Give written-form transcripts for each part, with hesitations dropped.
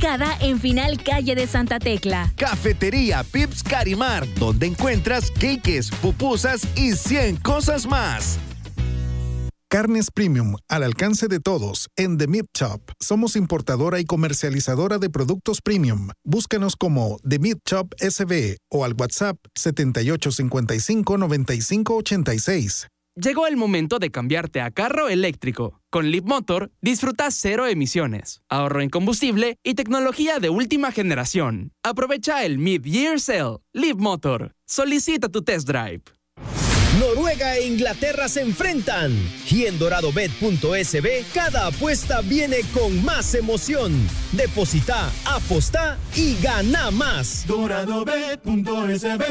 ubicada en Final Calle de Santa Tecla. Cafetería Pips Carimar, donde encuentras cakes, pupusas y 100 cosas más. Carnes Premium, al alcance de todos, en The Meat Shop. Somos importadora y comercializadora de productos premium. Búscanos como The Meat Shop SB o al WhatsApp 7855-9586. Llegó el momento de cambiarte a carro eléctrico. Con Leapmotor disfrutas 0 emisiones, ahorro en combustible y tecnología de última generación. Aprovecha el Mid-Year Sale. Leapmotor. Solicita tu test drive. Noruega e Inglaterra se enfrentan y en doradobet.sb cada apuesta viene con más emoción. Deposita, aposta y gana más. Doradobet.sb.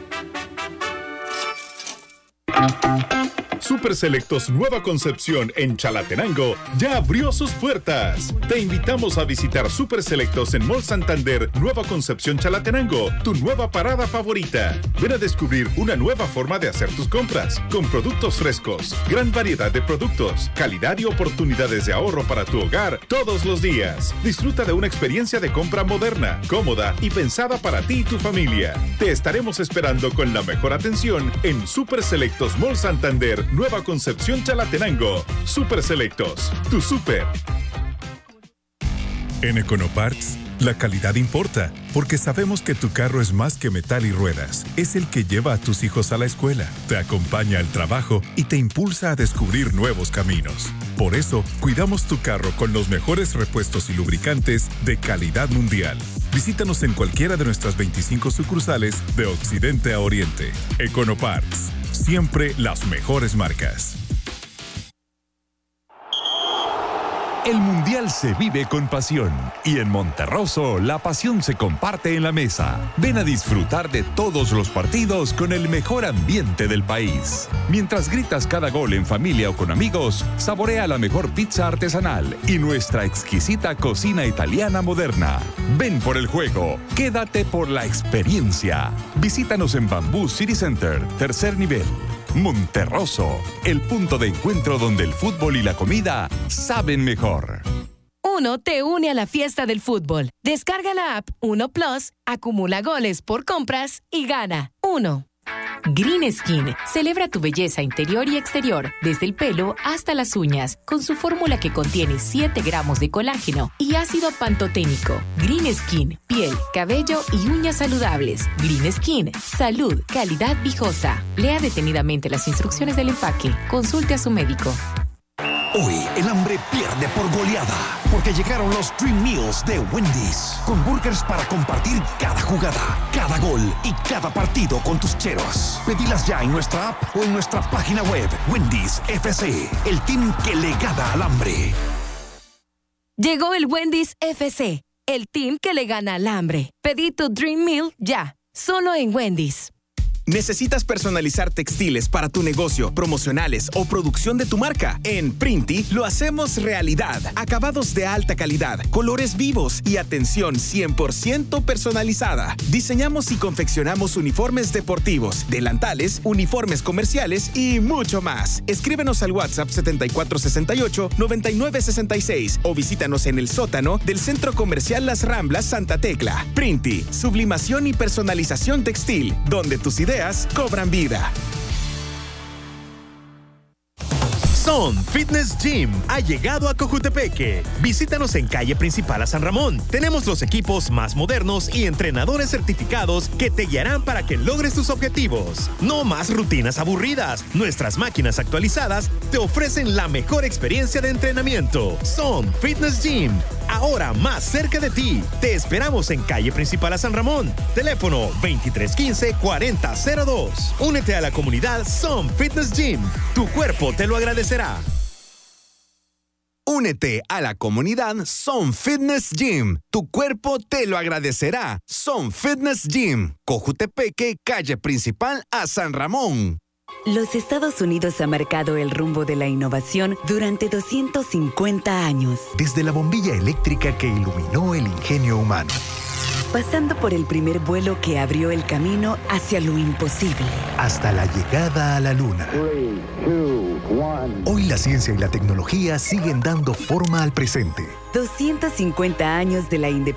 Super Selectos Nueva Concepción en Chalatenango ya abrió sus puertas. Te invitamos a visitar Super Selectos en Mall Santander, Nueva Concepción Chalatenango, tu nueva parada favorita. Ven a descubrir una nueva forma de hacer tus compras, con productos frescos, gran variedad de productos, calidad y oportunidades de ahorro para tu hogar todos los días. Disfruta de una experiencia de compra moderna, cómoda y pensada para ti y tu familia. Te estaremos esperando con la mejor atención en Super Selectos Mall Santander, Nueva Concepción Chalatenango. Super Selectos, tu super. En Econoparts, la calidad importa, porque sabemos que tu carro es más que metal y ruedas. Es el que lleva a tus hijos a la escuela, te acompaña al trabajo y te impulsa a descubrir nuevos caminos. Por eso, cuidamos tu carro con los mejores repuestos y lubricantes de calidad mundial. Visítanos en cualquiera de nuestras 25 sucursales de Occidente a Oriente. Econoparts. Siempre las mejores marcas. El Mundial se vive con pasión y en Monterroso la pasión se comparte en la mesa. Ven a disfrutar de todos los partidos con el mejor ambiente del país. Mientras gritas cada gol en familia o con amigos, saborea la mejor pizza artesanal y nuestra exquisita cocina italiana moderna. Ven por el juego, quédate por la experiencia. Visítanos en Bamboo City Center, tercer nivel. Monterroso, el punto de encuentro donde el fútbol y la comida saben mejor. Uno te une a la fiesta del fútbol. Descarga la app Uno Plus, acumula goles por compras y gana. Uno. Green Skin celebra tu belleza interior y exterior, desde el pelo hasta las uñas, con su fórmula que contiene 7 gramos de colágeno y ácido pantoténico. Green Skin, piel, cabello y uñas saludables. Green Skin, salud, calidad viejosa. Lea detenidamente las instrucciones del empaque. Consulte a su médico. Hoy el hambre pierde por goleada, porque llegaron los Dream Meals de Wendy's, con burgers para compartir cada jugada, cada gol y cada partido con tus cheros. Pedilas ya en nuestra app o en nuestra página web. Wendy's FC, el team que le gana al hambre. Llegó el Wendy's FC, el team que le gana al hambre. Pedí tu Dream Meal ya, solo en Wendy's. ¿Necesitas personalizar textiles para tu negocio, promocionales o producción de tu marca? En Printi lo hacemos realidad. Acabados de alta calidad, colores vivos y atención 100% personalizada. Diseñamos y confeccionamos uniformes deportivos, delantales, uniformes comerciales y mucho más. Escríbenos al WhatsApp 7468-9966 o visítanos en el sótano del Centro Comercial Las Ramblas Santa Tecla. Printi, sublimación y personalización textil, donde tus ideas cobran vida. Zone Fitness Gym ha llegado a Cojutepeque. Visítanos en calle principal a San Ramón. Tenemos los equipos más modernos y entrenadores certificados que te guiarán para que logres tus objetivos. No más rutinas aburridas. Nuestras máquinas actualizadas te ofrecen la mejor experiencia de entrenamiento. Zone Fitness Gym, ahora más cerca de ti. Te esperamos en calle principal a San Ramón. Teléfono 2315-4002. Únete a la comunidad Zone Fitness Gym. Tu cuerpo te lo agradecerá. Únete a la comunidad Zone Fitness Gym. Tu cuerpo te lo agradecerá. Zone Fitness Gym, Cojutepeque, calle principal a San Ramón. Los Estados Unidos ha marcado el rumbo de la innovación durante 250 años. Desde la bombilla eléctrica que iluminó el ingenio humano, pasando por el primer vuelo que abrió el camino hacia lo imposible, hasta la llegada a la Luna. 3, 2, 1. Hoy la ciencia y la tecnología siguen dando forma al presente. 250 años de la independencia